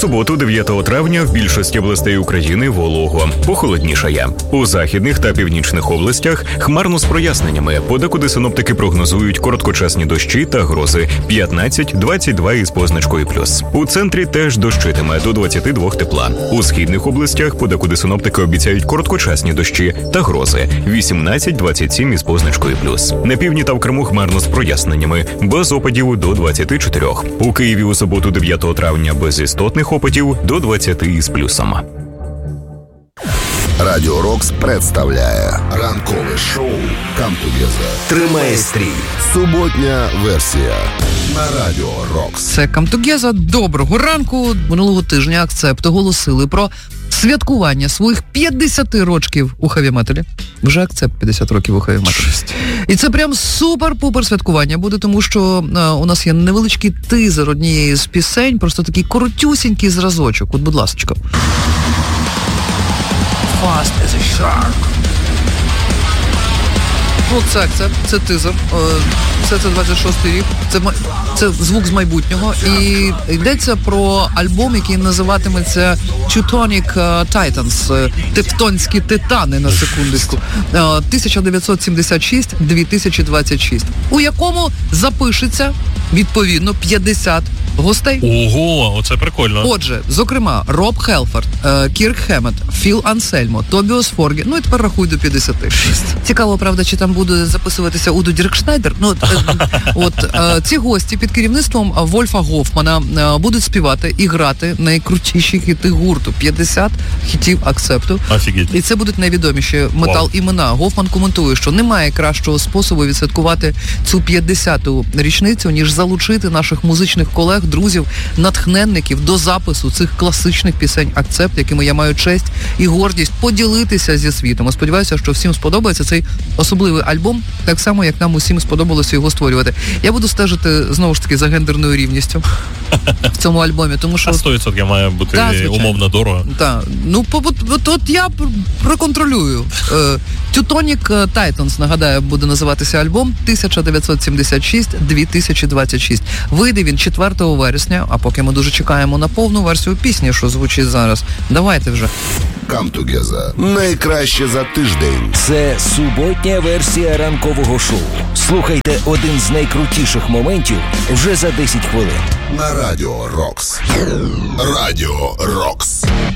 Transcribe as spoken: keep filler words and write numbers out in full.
суботу, дев'ятого травня, в більшості областей України волого, похолоднішає. У західних та північних областях хмарно з проясненнями. Подекуди синоптики прогнозують короткочасні дощі та грози п'ятнадцять-двадцять два із позначкою плюс. У центрі теж дощитиме до двадцять два тепла. У східних областях подекуди синоптики обіцяють короткочасні дощі та грози вісімнадцять-двадцять сім із позначкою плюс. На півдні та в Криму хмарно з проясненнями, без опадів до двадцять чотири. У Києві у суботу, дев'ятого травня, без істотних опадів до двадцять із плюсом. Радіо Рокс представляє ранкове шоу «Come Together». Тримає стрій. Суботня версія на Радіо Рокс. Це «Come Together». Доброго ранку. Минулого тижня Акцепт оголосили про святкування своїх п'ятдесят років у хеві-металі. Вже Акцепт п'ятдесят років у хеві-металі. І це прям супер-пупер святкування буде, тому що е, у нас є невеличкий тизер однієї з пісень, просто такий коротюсінький зразочок. От, будь ласочка. Fast as a shark. Ну, це, це, це тизер. Це, це двадцять шостий рік. Це, це звук з майбутнього. І йдеться про альбом, який називатиметься Teutonic Titans. Тевтонські титани, на секундочку. тисяча дев'ятсот сімдесят шість - дві тисячі двадцять шість. У якому запишеться, відповідно, п'ятдесят гостей. Ого, оце прикольно. Отже, зокрема, Роб Хелфорд, Кірк Хеммет, Філ Ансельмо, Тобіас Форгі, ну і тепер рахуй до п'ятдесяти. Цікаво, правда, чи там буде записуватися Удо Діркшнайдер. Ну, от, от ці гості під керівництвом Вольфа Гофмана будуть співати і грати найкрутіші хіти гурту. п'ятдесят хітів Акцепту. Офігеть. І це будуть найвідоміші метал-імена. Гофман коментує, що немає кращого способу відсвяткувати цю п'ятдесяту річницю, ніж залучити наших музичних колег, друзів, натхненників до запису цих класичних пісень Акцепт, якими я маю честь і гордість поділитися зі світом. Я сподіваюся, що всім сподобається цей особливий альбом, так само, як нам усім сподобалося його створювати. Я буду стежити, знову ж таки, за гендерною рівністю в цьому альбомі, тому що... А сто відсотків має бути да, умовно дорого. Так. Ну, от, от, от я проконтролюю. Teutonic Titans, нагадаю, буде називатися альбом тисяча дев'ятсот сімдесят шість - дві тисячі двадцять шість. Вийде він четвертого вересня, а поки ми дуже чекаємо на повну версію пісні, що звучить зараз. Давайте вже. Come Together. Найкраще за тиждень. Це суботня версія ранкового шоу. Слухайте один з найкрутіших моментів вже за десять хвилин. На Радіо Рокс. Радіо Рокс.